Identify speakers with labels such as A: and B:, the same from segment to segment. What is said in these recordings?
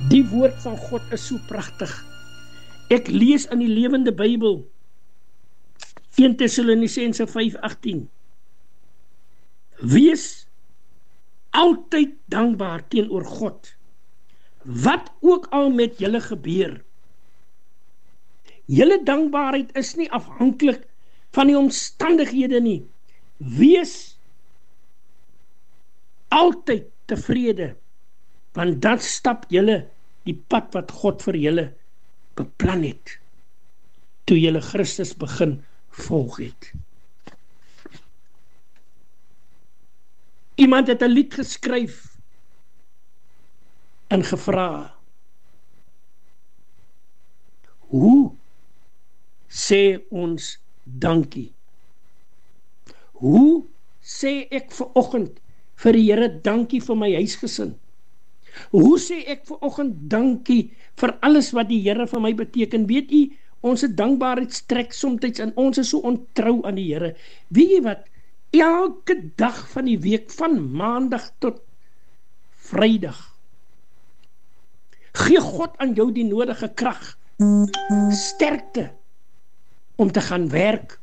A: Die woord van God is so pragtig. Ek lees in die Lewende Bybel 1 Tessalonisense 5:18. Wees altyd dankbaar teenoor God, wat ook al met julle gebeur. Julle dankbaarheid is nie afhanklik van die omstandighede nie. Wees altyd tevrede, want dan stap julle die pad wat God vir julle beplan het, toe julle Christus begin volg het. Iemand het 'n lied geskryf en gevra, hoe sê ons dankie? Hoe sê ek vanoggend vir die Here dankie vir my huisgesin? Hoe sê ek vanoggend dankie vir alles wat die Here vir my beteken? Weet u, ons dankbaarheid strek soms en ons is so ontrou aan die Here. Weet jy wat? Elke dag van die week, van maandag tot Vrydag, gee God aan jou die nodige krag, sterkte om te gaan werk.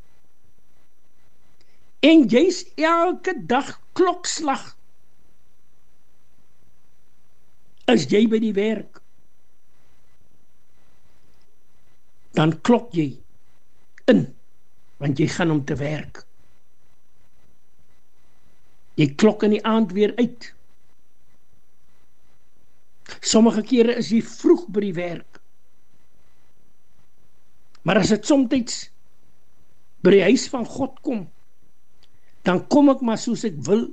A: En jy's elke dag klokslag as jy by die werk, dan klok jy in, want jy gaan om te werk. Jy klok in die aand weer uit. Sommige kere is jy vroeg by die werk. Maar as dit soms by die huis van God kom, dan kom ek maar soos ek wil.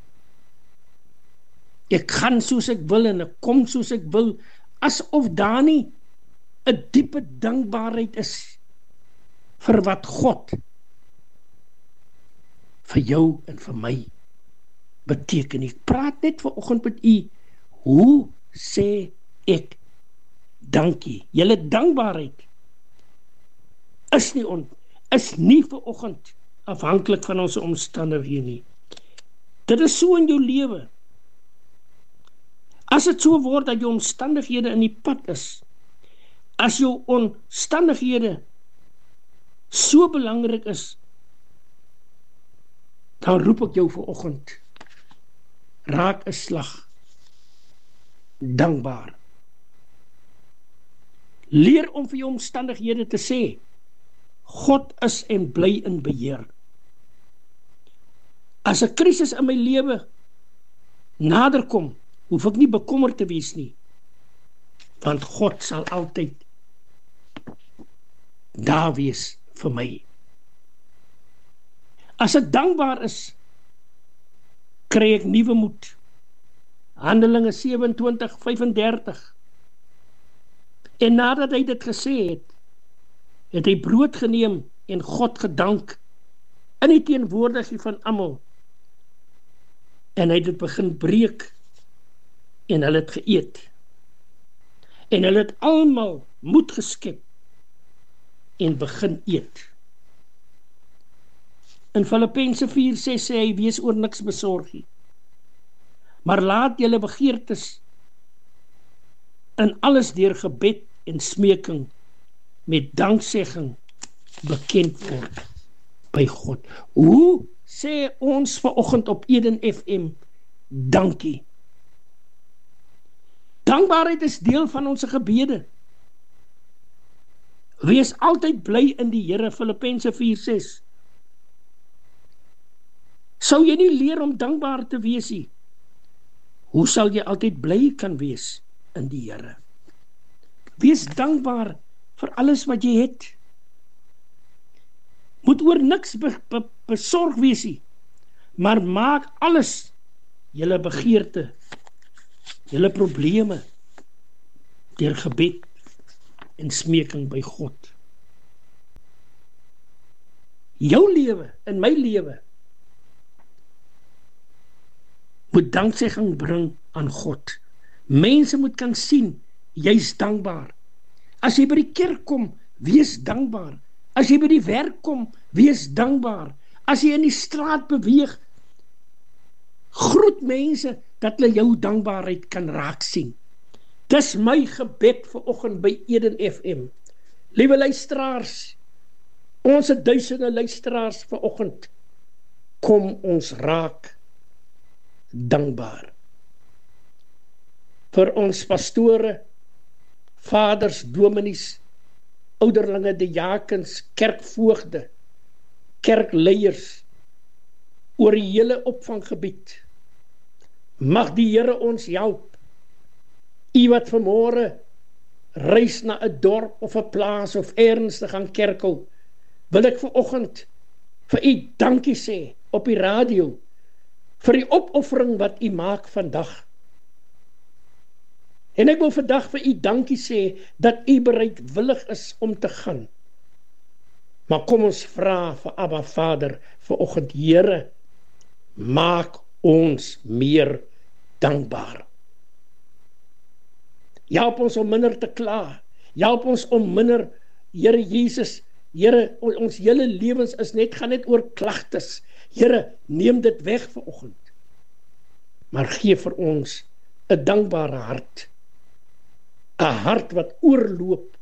A: Ek gaan soos ek wil en ek kom soos ek wil, asof daar nie 'n diepe dankbaarheid is vir wat God vir jou en vir my beteken. Ek praat net vanoggend met u, hoe sê ek dankie? Julle dankbaarheid is nie vanoggend afhanklik van ons omstandighede nie. Dit is so in jou lewe. As dit so word dat jou omstandighede in die pad is, as jou omstandighede so belangrik is, dan roep ek jou vanoggend, raak 'n slag dankbaar. Leer om vir jou omstandighede te sê, God is en bly in beheer. As 'n krisis in my lewe naderkom, hoef ek nie bekommerd te wees nie, want God sal altyd daar wees vir my. As ek dankbaar is, kry ek nuwe moed. Handelinge 27:35. En nadat hy dit gesê het, het hy brood geneem en God gedank in die teenwoordigheid van almal. En hy het dit begin breek en hulle het geëet. En hulle het almal moed geskep en begin eet. In Filippense 4:6 sê hy, wees oor niks besorg nie, maar laat julle begeertes in alles deur gebed en smeking met danksegging bekend word by God. Hoe sê ons vanoggend op Eden FM dankie? Dankbaarheid is deel van ons gebede. Wees altyd bly in die Here, Filippense 4:6. Sou jy nie leer om dankbaar te wees nie, hoe sal jy altyd bly kan wees in die Here? Wees dankbaar vir alles wat jy het. Moet oor niks besorg wees nie, maar maak alles, julle begeerte, julle probleme, deur gebed en smeking by God. Jou lewe en my lewe moet danksegging bring aan God. Mense moet kan sien, jy's dankbaar. As jy by die kerk kom, wees dankbaar. As jy by die werk kom, wees dankbaar. As jy in die straat beweeg, groet mense, dat hulle jou dankbaarheid kan raak sien. Dis my gebed vanoggend by Eden FM. Liewe luisteraars, ons duisende luisteraars vanoggend, kom ons raak dankbaar. Vir ons pastore, vaders, dominees, ouderlinge, diakens, kerkvoogde, kerkleiers, oor die hele opvanggebied. Mag die Here ons help. U wat vanmôre reis na 'n dorp of 'n plaas of ergens te gaan kerkel, wil ek vanoggend vir u dankie sê op die radio, vir die opoffering wat u maak vandag. En ek wil vandag vir u dankie sê, dat u bereidwillig is om te gaan. Maar kom ons vra vir Abba Vader, vanoggend, Here, maak ons meer dankbaar. Help ons om minder te kla. Help ons om minder, Here Jesus, Here, ons hele lewens gaan net oor klagtes. Here, neem dit weg vanoggend. Maar gee vir ons 'n dankbare hart. 'n hart wat oorloop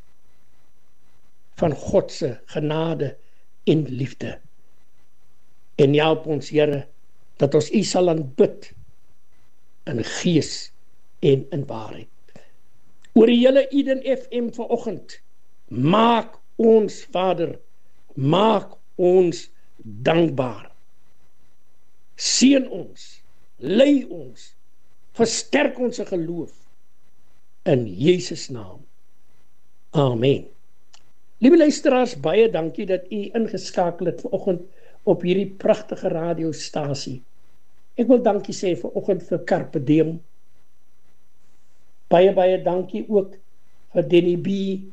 A: van God se genade en liefde. En help ons, Here, dat ons u sal aanbid in gees en in waarheid. Oor die hele Eden FM vanoggend, maak ons, Vader, maak ons dankbaar. Seën ons, lei ons, versterk ons geloof, in Jesus naam. Amen. Liewe luisteraars, baie dankie dat u ingeskakel het vanoggend op hierdie pragtige radiostasie. Ek wil dankie sê vanoggend vir Carpe Diem. Baie dankie ook vir Denny B.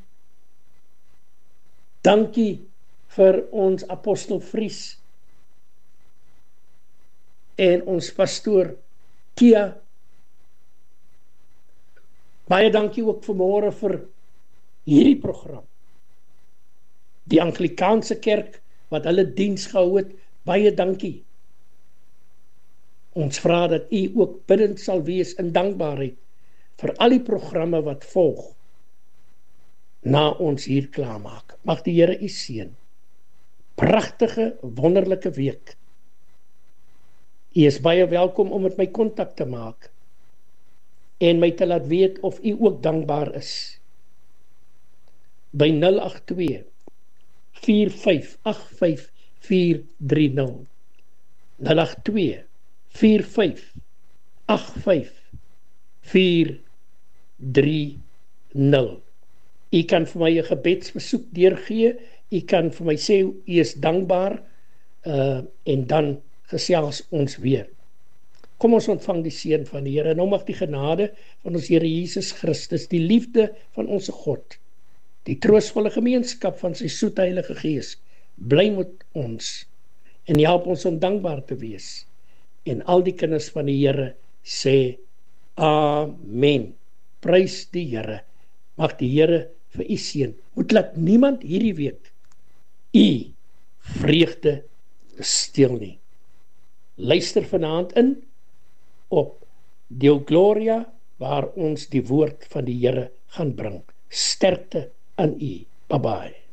A: Dankie vir ons apostel Vries en ons pastoor Tia. Baie dankie ook vanmôre vir hierdie program. Die Anglikaanse kerk wat hulle diens gehou het, baie dankie. Ons vra dat u ook biddend sal wees in dankbaarheid vir al die programme wat volg na ons hier klaarmaak. Mag die Here u seën. Pragtige, wonderlike week. U is baie welkom om met my kontak te maak en my te laat weet of u ook dankbaar is. By 082 4585 430 082 4585 430. U kan vir my 'n gebedsversoek deurgee. U kan vir my sê u is dankbaar en dan gesels ons weer. Kom ons ontvang die seën van die Here. Nou mag die genade van ons Here Jesus Christus, die liefde van ons God, die troostvolle gemeenskap van sy soete Heilige Gees bly met ons en help ons om dankbaar te wees. En al die kinders van die Here sê Amen. Prys die Here. Mag die Here vir u seën. Moet laat niemand hierdie week u vreugde steel nie. Luister vanaand in op Deo Gloria, waar ons die woord van die Here gaan bring. Sterkte aan u. Bye bye.